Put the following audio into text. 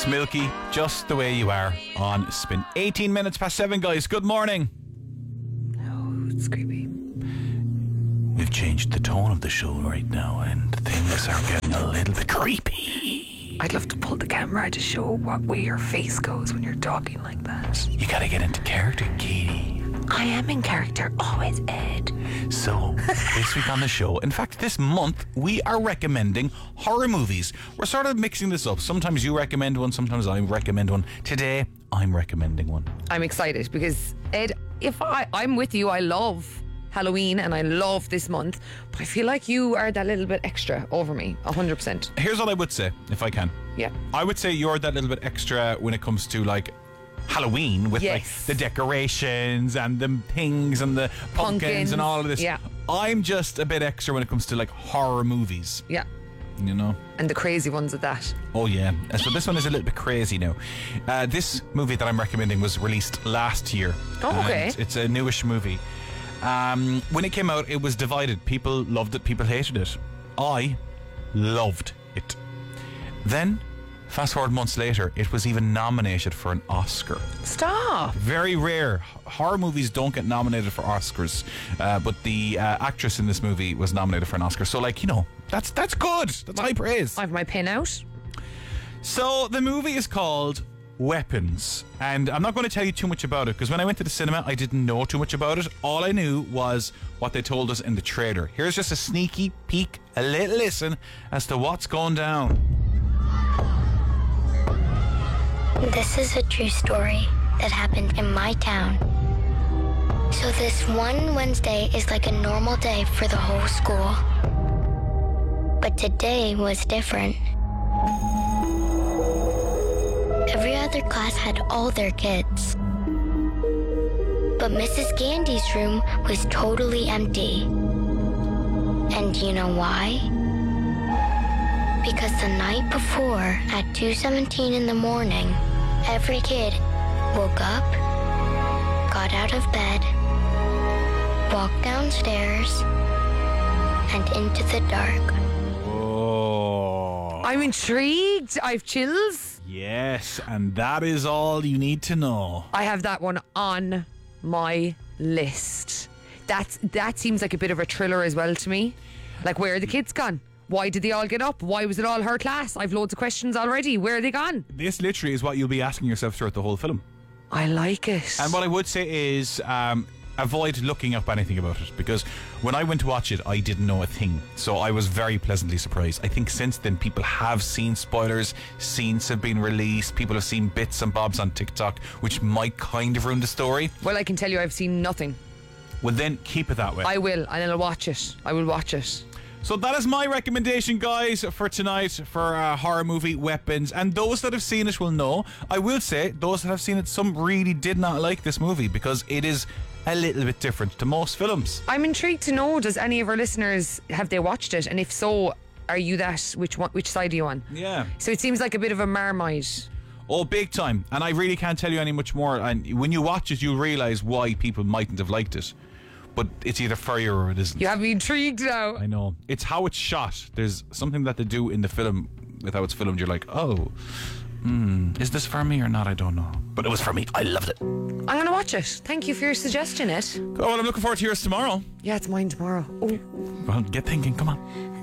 It's Milky, Just the Way You Are on Spin. 18 minutes past 7, guys. Good morning. Oh, it's creepy. We've changed the tone of the show right now, and things are getting a little bit creepy. I'd love to pull the camera to show what way your face goes when you're talking like that. You gotta get into character, Katie. I am in character, always, Ed. So, this week on the show, in fact, this month, we are recommending horror movies. We're sort of mixing this up. Sometimes you recommend one, sometimes I recommend one. Today, I'm recommending one. I'm excited because, Ed, I'm with you, I love Halloween and I love this month, but I feel like you are that little bit extra over me, 100%. Here's what I would say, if I can. Yeah. I would say you're that little bit extra when it comes to, like, Halloween with like the decorations and the things and the pumpkins and all of this. Yeah. I'm just a bit extra when it comes to like horror movies. Yeah. You know? And the crazy ones at that. Oh yeah. So this one is a little bit crazy now. This movie that I'm recommending was released last year. Oh, okay. And it's a newish movie. When it came out, it was divided. People loved it, people hated it. I loved it. Then, fast forward months later, it was even nominated for an Oscar. Stop. Very rare. Horror movies don't get nominated for Oscars, but the actress in this movie was nominated for an Oscar. So, like, you know, that's good. That's high praise. I have my pin out. So the movie is called Weapons, and I'm not going to tell you too much about it because when I went to the cinema, I didn't know too much about it. All I knew was what they told us in the trailer. Here's just a sneaky peek, a little listen as to what's going down. This is a true story that happened in my town. So this one Wednesday is like a normal day for the whole school. But today was different. Every other class had all their kids. But Mrs. Gandy's room was totally empty. And you know why? Because the night before, at 2:17 in the morning, every kid woke up, got out of bed, walked downstairs, and into the dark. Oh. I'm intrigued. I've chills. Yes, and that is all you need to know. I have that one on my list. That seems like a bit of a thriller as well to me. Like, where are the kids gone? Why did they all get up? Why was it all her class? I've loads of questions already. Where are they gone? This literally is what you'll be asking yourself throughout the whole film. I like it. And what I would say is avoid looking up anything about it, because when I went to watch it, I didn't know a thing. So I was very pleasantly surprised. I think since then people have seen spoilers, scenes have been released, people have seen bits and bobs on TikTok, which might kind of ruin the story. Well, I can tell you I've seen nothing. Well, then keep it that way. I will, and I'll watch it. I will watch it. So that is my recommendation, guys, for tonight for a horror movie, Weapons. And those that have seen it will know. I will say, those that have seen it, some really did not like this movie because it is a little bit different to most films. I'm intrigued to know, does any of our listeners, have they watched it? And if so, are you that? Which side are you on? Yeah. So it seems like a bit of a Marmite. Oh, big time. And I really can't tell you any much more. And when you watch it, you'll realise why people mightn't have liked it. But it's either for you or it isn't. You have me intrigued now. I know. It's how it's shot. There's something that they do in the film with how it's filmed. You're like, oh, is this for me or not? I don't know. But it was for me. I loved it. I'm going to watch it. Thank you for your suggestion, Ed. Oh, well, I'm looking forward to yours tomorrow. Yeah, it's mine tomorrow. Oh. Well, get thinking. Come on.